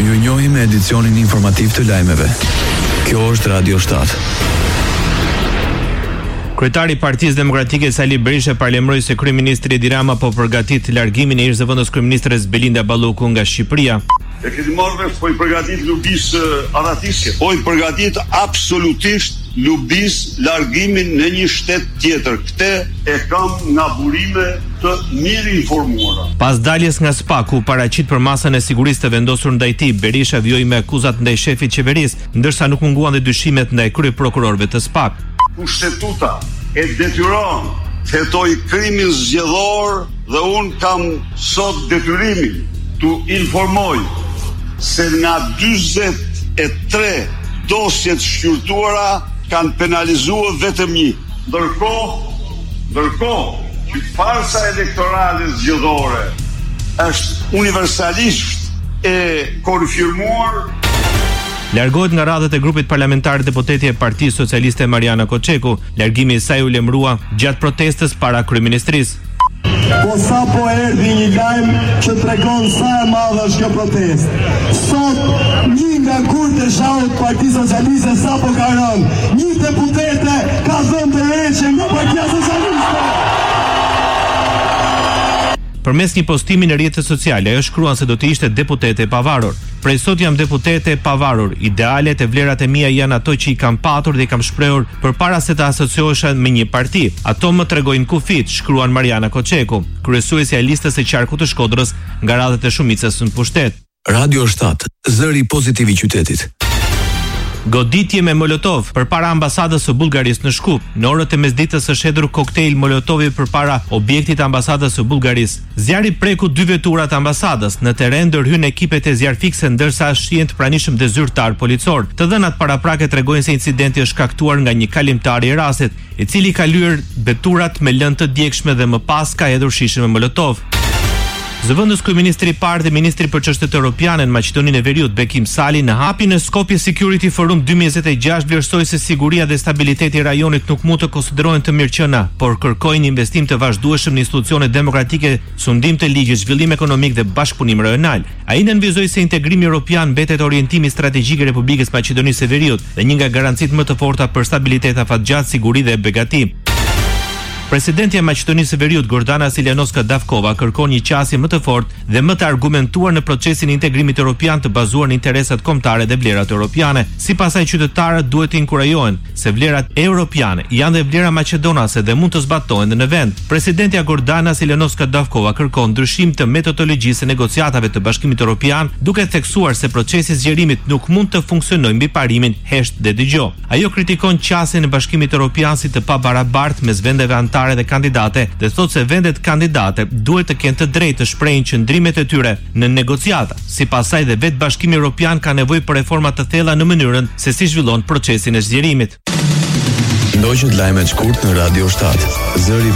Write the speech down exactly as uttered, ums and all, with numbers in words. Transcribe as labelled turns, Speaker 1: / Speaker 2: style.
Speaker 1: Ju njohim me edicionin informativ të lajmeve. Kjo është Radio shtat.
Speaker 2: Kryetari i Partisë Demokratike Sali Berisha parlemëroi se kryeministri Edi Rama po përgatit largimin e ish-zëvendës kryeministres Belinda Balloku nga Shqipëria.
Speaker 3: E keni marrë po i përgatit lubis aratiske, po i përgatit absolutisht lubis largimin në një shtet tjetër. Këtë e kam nga burime të mirë informuara.
Speaker 2: Pas daljes nga S P A, ku paraqit për masën e sigurisë të vendosur ndaj tij, Berisha vjoi me akuzat ndaj shefit qeverisë, ndërsa nuk munguan dhe dyshimet ndaj kryeprokurorëve të S P A.
Speaker 3: Kushtetuta e detyron të hetoj krimin zgjedhor dhe unë kam sot detyrimin të informoj se nga dyzet e tre dosjet shqyrtuara kanë penalizuar vetëm një. Ndërkohë, ndërkohë që farsa elektorale zgjedhore është universalisht e konfirmuar.
Speaker 2: Largohet nga radhët e grupit parlamentar deputeti e Partisë Socialiste Mariana Koçeku. Largimi i saj u lemrua gjatë protestës para kryeministrisë.
Speaker 4: Po sa po erdhi një lajm që tregon sa e madhe është kjo protestë. Sot një nga kurtë e shahut Partisë Socialiste sa po ka rënë. Një deputete ka dhënë të heqe nga Partia Socialiste.
Speaker 2: Përmes një postimi në rrjetet sociale, ajo shkruan se do të ishte deputete e pavarur. Prej sot jam deputete e pavarur. Idealet e vlerat e mia janë ato që i kam patur dhe i kam shprehur përpara se të asociohesha me një parti. Ato më tregojnë kufit, shkruan Mariana Koçeku, kryesuesja e listës së qarkut të Shkodrës nga radhët e shumicës në pushtet.
Speaker 1: Radio shtat, zëri pozitiv i qytetit.
Speaker 2: Goditje me Molotov përpara ambasadës së Bullgarisë në Shkup. Në orët e mesditës është hedhur koktejl Molotovi përpara objektit të ambasadës së Bullgarisë. Zjarri preku dy vetura të ambasadës. Në terren ndërhyn ekipet e zjarfikse ndërsa shihen të pranishëm dhe zyrtar policor. Të dhënat paraprake tregojnë se incidenti është shkaktuar nga një kalimtar i rastit, i cili ka lyer veturat me lëndë të djegshme dhe më pas ka hedhur shishe me Molotov. Zëvendës kryeministri i parë dhe ministri për çështjet europiane në Maqedoninë e Veriut, Bekim Sali, në hapjen e Skopje Security Forum dy mijë e gjashtë vlerësoi se siguria dhe stabiliteti i rajonit nuk mund të konsiderohen të mirëqëna, por kërkojnë investim të vazhdueshëm në institucione demokratike, sundim të ligjit, zhvillim ekonomik dhe bashkëpunim rajonal. Ai nënvizoi se integrimi evropian mbetet orientimi strategjik i Republikës Maqedonisë së Veriut dhe një nga garancitë më të forta për stabilitet afatgjatë, siguri dhe begati. Presidentja e Maqedonisë së Veriut, Gordana Siljanovska Davkova, kërkon një qasje më të fortë dhe më të argumentuar në procesin e integrimit evropian të bazuar në interesat kombëtare dhe vlerat europiane. Sipas saj, qytetarët duhet të inkurajohen se vlerat europiane janë dhe vlera maqedonase dhe mund të zbatohen në vend. Presidentja Gordana Siljanovska Davkova kërkon ndryshim të metodologjisë së negociatave të Bashkimit Evropian, duke theksuar se procesi i zgjerimit nuk mund të funksionojë mbi parimin hesht dhe dëgjoj. Ajo kritikon qasjen e Bashkimit Evropian si të pabarabartë mes vendeve anëtare dhe kandidate dhe thot se vendet kandidate duhet të kenë të drejtë të shprehin qëndrimet e tyre në negociata. Sipas saj dhe vetë Bashkimi Evropian ka nevojë për reforma të thella në mënyrën se si zhvillon procesin e zgjerimit.
Speaker 1: Ndoqët lajmet shkurt në Radio shtat. Zëri